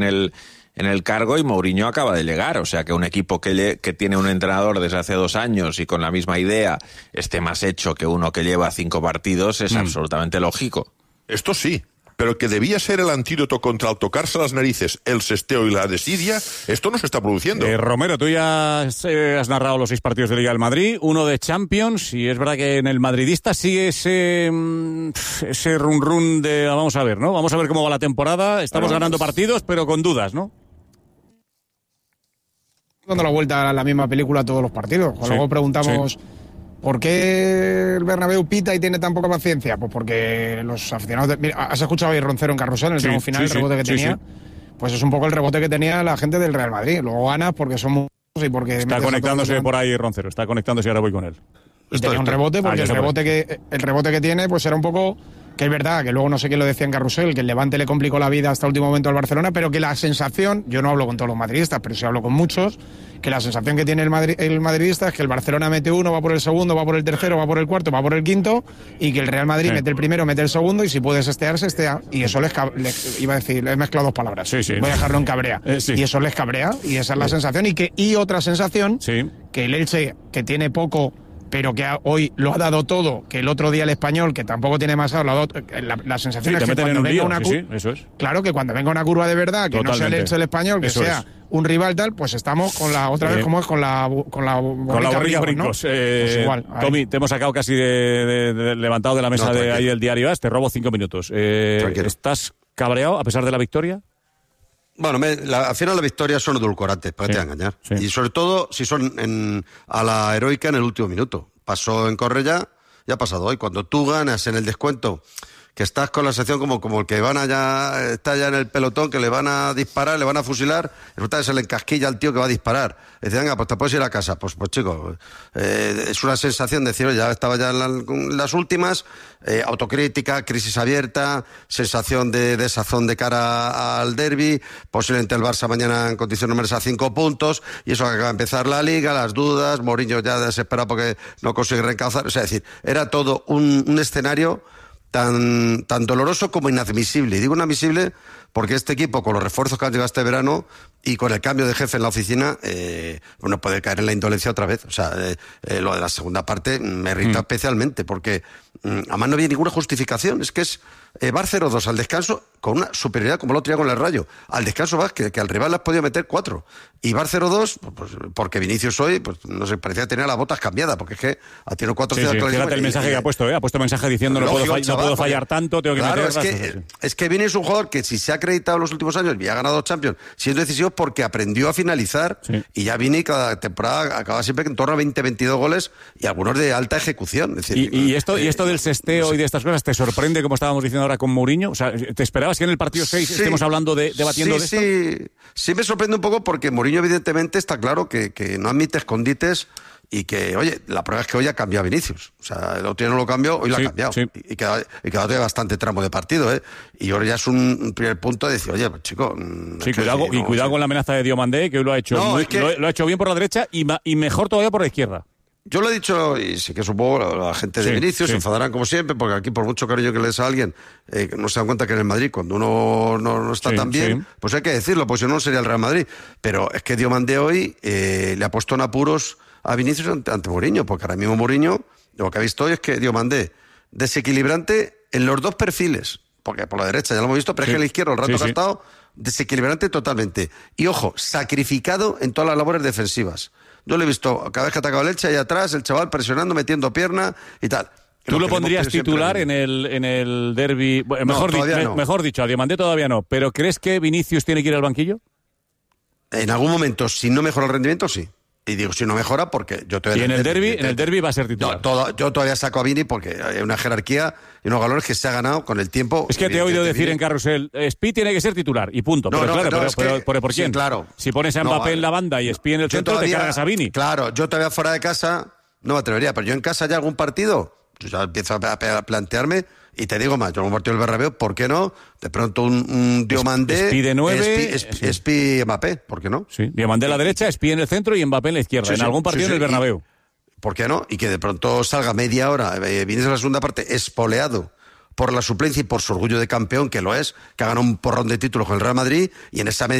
en el cargo y Mourinho acaba de llegar, o sea que un equipo que tiene un entrenador desde hace 2 años y con la misma idea esté más hecho que uno que lleva 5 partidos es absolutamente lógico. Esto sí, pero que debía ser el antídoto contra el tocarse las narices, el sesteo y la desidia, esto no se está produciendo. Romero, tú ya has narrado los 6 partidos de Liga del Madrid, 1 de Champions, y es verdad que en el madridista sigue ese run de vamos a ver, ¿no? Vamos a ver cómo va la temporada, estamos ganando partidos, pero con dudas, ¿no? Dando la vuelta a la misma película todos los partidos. Luego preguntamos... ¿Por qué el Bernabéu pita y tiene tan poca paciencia? Pues porque los aficionados... Mira, has escuchado a Roncero en Carrusel, en el tramo final, el rebote que tenía. Pues es un poco el rebote que tenía la gente del Real Madrid. Luego ganas porque son muchos y porque... Está conectándose por ahí Roncero, está conectándose y ahora voy con él. Y tenía un rebote porque el rebote que tiene pues era un poco... Que es verdad, que luego no sé quién lo decía en Carrusel, que el Levante le complicó la vida hasta el último momento al Barcelona, pero que la sensación, yo no hablo con todos los madridistas, pero sí hablo con muchos, que la sensación que tiene el madridista es que el Barcelona mete uno, va por el segundo, va por el tercero, va por el cuarto, va por el quinto, y que el Real Madrid mete el primero, mete el segundo, y si puede sestear, sestea. Y eso iba a decir, he mezclado 2 palabras. Voy a dejarlo en cabrea. Y eso les cabrea, y esa es la sensación. Y otra sensación, que el Elche, que tiene poco... pero que hoy lo ha dado todo, que el otro día el Español, que tampoco tiene más, la sensación es que cuando venga una curva, claro, que cuando venga una curva de verdad, que no sea el Español, que eso sea un rival tal, pues estamos con la otra vez como es con la borrica brincos, ¿no? Pues igual, Tommy, te hemos sacado casi de levantado de la mesa de ahí el diario. Te robo 5 minutos. ¿Estás cabreado a pesar de la victoria? Bueno, al final las victorias son edulcorantes, para que te voy a engañar. Y sobre todo si son a la heroica en el último minuto. Pasó en Cornellá, ya ha pasado hoy. Cuando tú ganas en el descuento, que estás con la sección como el que está ya en el pelotón, que le van a disparar, le van a fusilar, resulta que se le encasquilla al tío que va a disparar. Dice, venga, pues te puedes ir a casa. Pues chicos, es una sensación de decir, oye, ya estaba ya en las últimas, autocrítica, crisis abierta, sensación de desazón de cara al derbi, posiblemente el Barça mañana en condición números a 5 puntos, y eso acaba de empezar la Liga, las dudas, Mourinho ya desesperado porque no consigue reencauzar. O sea, es decir, era todo un escenario tan doloroso como inadmisible. Y digo inadmisible porque este equipo, con los refuerzos que han llegado este verano y con el cambio de jefe en la oficina, uno puede caer en la indolencia otra vez. O sea, lo de la segunda parte me irrita especialmente porque además no había ninguna justificación. Es que es Bar 0-2 al descanso con una superioridad como el otro día con el Rayo. Al descanso vas que al rival le has podido meter 4. Y Bar 0-2, pues porque Vinicius hoy, pues no sé, parecía tener las botas cambiadas, porque es que ha tenido 4 Fíjate el mensaje que ha puesto, ha puesto mensaje diciendo no puedo fallar tanto, tengo que meter... Es que Vini es un jugador que si se ha acreditado en los últimos años y ha ganado Champions, siendo decisivo porque aprendió a finalizar, y ya Vini cada temporada acaba siempre en torno a 20-22 goles y algunos de alta ejecución. Es decir, ¿Y esto del sesteo y de estas cosas te sorprende, como estábamos diciendo ahora con Mourinho? O sea, ¿te esperabas que en el partido 6 estemos hablando debatiendo de esto? Sí me sorprende un poco porque Mourinho evidentemente está claro que no admite escondites y que, oye, la prueba es que hoy ha cambiado a Vinicius. O sea, el otro día no lo cambió, hoy lo ha cambiado. Y quedado de bastante tramo de partido, ¿eh? Y ahora ya es un primer punto de decir, oye, pues, chico... cuidado con la amenaza de Diomandé, que hoy lo ha hecho lo ha hecho bien por la derecha y mejor todavía por la izquierda. Yo lo he dicho, y sí que supongo la gente de Vinicius se enfadarán como siempre, porque aquí por mucho cariño que le des a alguien, no se dan cuenta que en el Madrid, cuando uno no está tan bien, pues hay que decirlo, pues si no sería el Real Madrid. Pero es que Diomandé hoy le ha puesto en apuros a Vinicius ante Mourinho, porque ahora mismo Mourinho, lo que ha visto hoy es que Diomandé, desequilibrante en los 2 perfiles, porque por la derecha ya lo hemos visto, pero es que en la izquierda el rato que ha estado desequilibrante totalmente. Y ojo, sacrificado en todas las labores defensivas. Yo lo he visto cada vez que ha atacado el Elche, ahí atrás, el chaval presionando, metiendo pierna y tal. ¿Tú lo pondrías titular en el derbi? Mejor dicho, a Diomandé todavía no. ¿Pero crees que Vinicius tiene que ir al banquillo? En algún momento, si no mejora el rendimiento, sí. Y digo, si no mejora, porque yo todavía... ¿Y en el derbi va a ser titular? Yo todavía saco a Vini porque hay una jerarquía y unos valores que se ha ganado con el tiempo. Es que te he oído decir en Carrusel, Spi tiene que ser titular, y punto. Pero ¿por quién? Sí, claro. Si pones a Mbappé en la banda y Spi en el centro, te cargas a Vini. Claro, yo todavía fuera de casa no me atrevería, pero yo en casa ya algún partido, yo ya empiezo a plantearme. Y te digo más, yo en un partido del Bernabéu, ¿por qué no? De pronto un Diomandé... Spi de 9... Spi Mbappé, ¿por qué no? Sí, Diomandé a la derecha, Spi en el centro y Mbappé en la izquierda, en algún partido del Bernabéu. ¿Por qué no? Y que de pronto salga media hora, vienes a la segunda parte espoleado por la suplencia y por su orgullo de campeón, que lo es, que ha ganado un porrón de títulos con el Real Madrid, y en esa